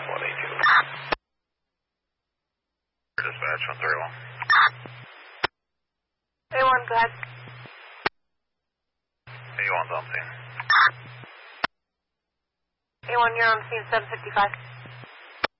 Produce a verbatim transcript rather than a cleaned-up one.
five one eight two. Dispatch one three one. A one, go ahead. A one's on scene. A one, you're on scene seven fifty-five.